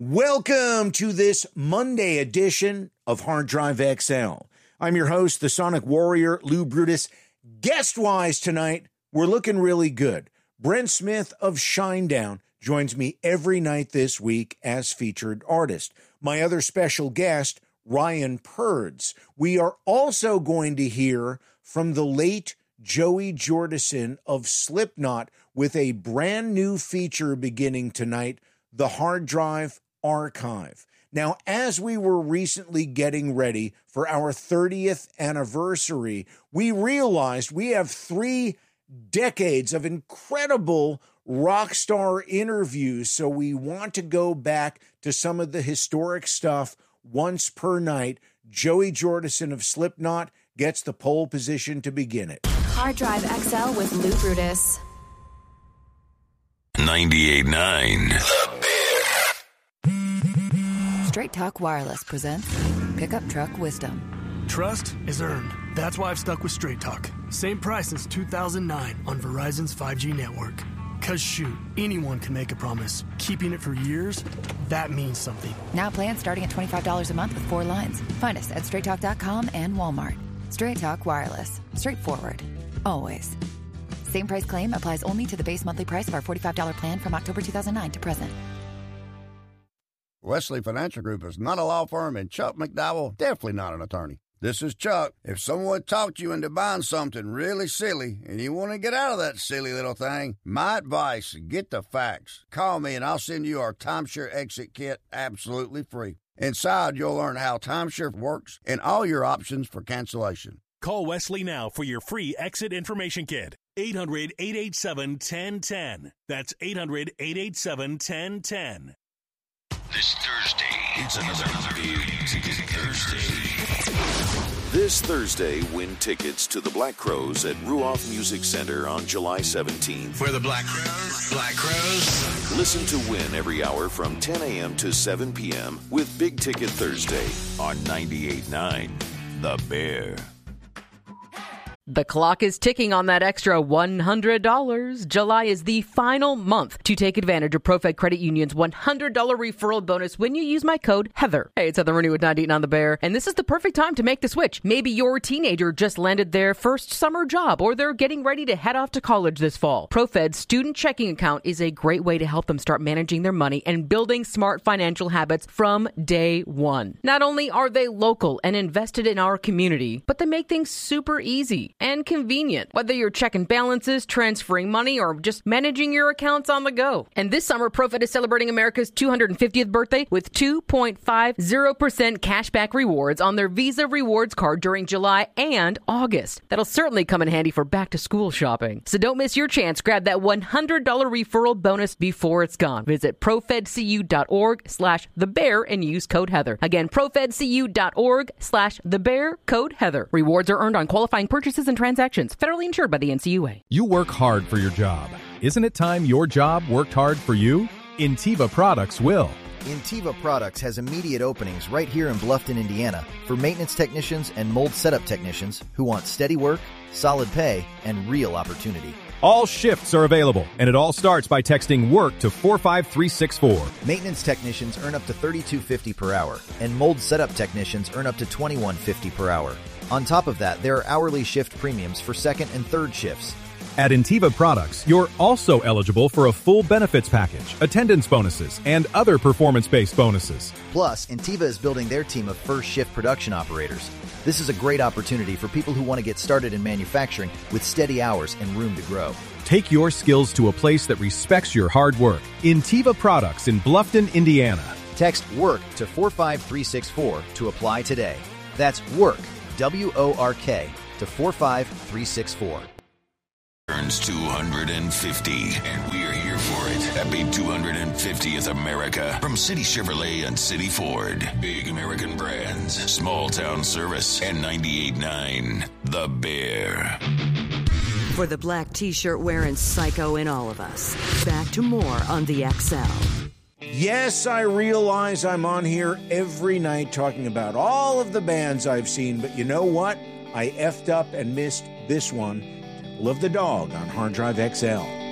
Welcome to this Monday edition of Hard Drive XL. I'm your host, the Sonic Warrior, Lou Brutus. Guest-wise tonight, we're looking really good. Brent Smith of Shinedown joins me every night this week as featured artist. My other special guest, Ryan Purds. We are also going to hear from the late Joey Jordison of Slipknot with a brand new feature beginning tonight, the Hard Drive Archive. Now, as we were recently getting ready for our 30th anniversary, we realized we have 3 decades of incredible rock star interviews, so we want to go back to some of the historic stuff once per night. Joey Jordison of Slipknot gets the pole position to begin it. Hard Drive XL with Lou Brutus. 98.9 The Bear. Straight Talk Wireless presents Pickup Truck Wisdom. Trust is earned. That's why I've stuck with Straight Talk. Same price since 2009 on Verizon's 5G network. Cause shoot, anyone can make a promise. Keeping it for years, that means something. Now plans starting at $25 a month with 4 lines. Find us at straighttalk.com and Walmart. Straight Talk Wireless. Straightforward. Always. Same price claim applies only to the base monthly price of our $45 plan from October 2009 to present. Wesley Financial Group is not a law firm, and Chuck McDowell definitely not an attorney. This is Chuck. If someone talked you into buying something really silly and you want to get out of that silly little thing, my advice, get the facts. Call me and I'll send you our timeshare exit kit absolutely free. Inside, you'll learn how timeshare works and all your options for cancellation. Call Wesley now for your free exit information kit. 800-887-1010. That's 800-887-1010. This Thursday, it's another Big Ticket Thursday. This Thursday, win tickets to the Black Crowes at Ruoff Music Center on July 17th. Where the Black Crowes. Listen to Win every hour from 10 a.m. to 7 p.m. with Big Ticket Thursday on 98.9 The Bear. The clock is ticking on that extra $100. July is the final month to take advantage of ProFed Credit Union's $100 referral bonus when you use my code Heather. Hey, it's Heather Rooney with 98.9 The Bear, and this is the perfect time to make the switch. Maybe your teenager just landed their first summer job, or they're getting ready to head off to college this fall. ProFed's student checking account is a great way to help them start managing their money and building smart financial habits from day one. Not only are they local and invested in our community, but they make things super easy and convenient, whether you're checking balances, transferring money, or just managing your accounts on the go. And this summer, ProFed is celebrating America's 250th birthday with 2.50% cashback rewards on their Visa Rewards card during July and August. That'll certainly come in handy for back-to-school shopping. So don't miss your chance. Grab that $100 referral bonus before it's gone. Visit profedcu.org/thebear and use code Heather. Again, profedcu.org/thebear, code Heather. Rewards are earned on qualifying purchases and transactions. Federally insured by the NCUA. You work hard for your job. Isn't it time your job worked hard for you? Intiva Products will. Intiva Products has immediate openings right here in Bluffton, Indiana for maintenance technicians and mold setup technicians who want steady work, solid pay, and real opportunity. All shifts are available, and it all starts by texting WORK to 45364. Maintenance technicians earn up to $32.50 per hour, and mold setup technicians earn up to $21.50 per hour. On top of that, there are hourly shift premiums for second and third shifts. At Intiva Products, you're also eligible for a full benefits package, attendance bonuses, and other performance-based bonuses. Plus, Intiva is building their team of first shift production operators. This is a great opportunity for people who want to get started in manufacturing with steady hours and room to grow. Take your skills to a place that respects your hard work. Intiva Products in Bluffton, Indiana. Text WORK to 45364 to apply today. That's WORK, WORK, to 45364. Turns 250, and we're here for it. Happy 250th America from City Chevrolet and City Ford. Big American brands, small town service, and 98.9 The Bear. For the black t-shirt wearing psycho in all of us. Back to more on the XL. Yes, I realize I'm on here every night talking about all of the bands I've seen, but you know what? I effed up and missed this one. Love the Dog on Hard Drive XL.